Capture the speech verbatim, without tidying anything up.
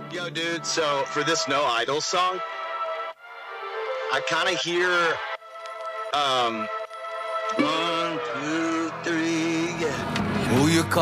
Yo, dude, so for this No Idol song, I kind of hear um one, two, three, yeah. Who you call?